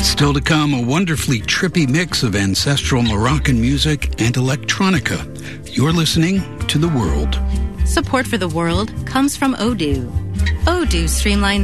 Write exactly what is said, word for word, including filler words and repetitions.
Still to come, a wonderfully trippy mix of ancestral Moroccan music and electronica. You're listening to The World. Support for The World comes from Odoo. Odoo streamlines